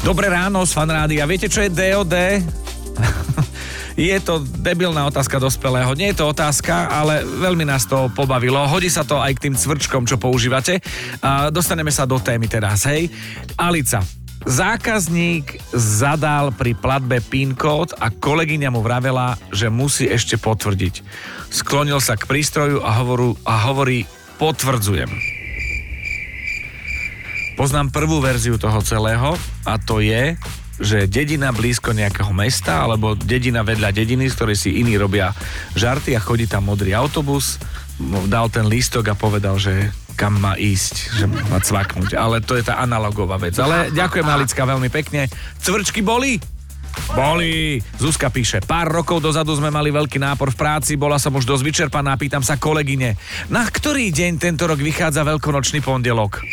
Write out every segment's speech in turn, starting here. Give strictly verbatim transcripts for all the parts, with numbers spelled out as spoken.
Dobré ráno z Fanrádia. Viete, čo je dé ó dé? Je to debilná otázka dospelého. Nie je to otázka, ale veľmi nás to pobavilo. Hodí sa to aj k tým cvrčkom, čo používate. A dostaneme sa do témy teraz, hej. Alica. Zákazník zadal pri platbe PIN kód a kolegyňa mu vravela, že musí ešte potvrdiť. Sklonil sa k prístroju a, hovoru, a hovorí potvrdzujem. Poznám prvú verziu toho celého a to je, že dedina blízko nejakého mesta alebo dedina vedľa dediny, z ktorej si iní robia žarty a chodí tam modrý autobus, dal ten lístok a povedal, že kam má ísť, že má cvaknúť. Ale to je tá analogová vec. Ale ďakujem, Alicka, veľmi pekne. Cvrčky boli? Boli. Zuzka píše, pár rokov dozadu sme mali veľký nápor v práci, bola som už dosť vyčerpaná, pýtam sa kolegyne, na ktorý deň tento rok vychádza veľkonočný pondelok?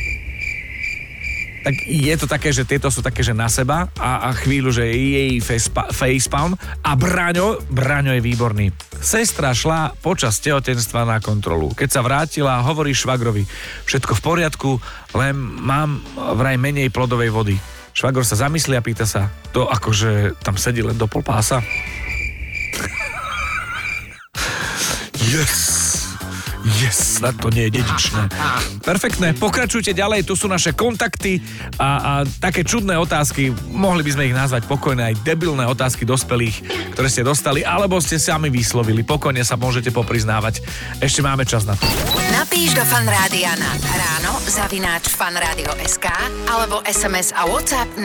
Tak je to také, že tieto sú také, že na seba a, a chvíľu, že jej facepalm a Braňo, Braňo je výborný. Sestra šla počas tehotenstva na kontrolu. Keď sa vrátila, hovorí švagrovi, všetko v poriadku, len mám vraj menej plodovej vody. Švagor sa zamyslí a pýta sa, to akože tam sedí len do pol pása? Yes! Yes, na to nie je dedičné. Perfektné, pokračujte ďalej, tu sú naše kontakty a, a také čudné otázky, mohli by sme ich nazvať pokojné aj debilné otázky dospelých, ktoré ste dostali, alebo ste sami vyslovili, pokojne sa môžete popriznávať. Ešte máme čas na to. Napíš do Fanrádia na ráno zavináč fanradio bodka es ká alebo es em es a WhatsApp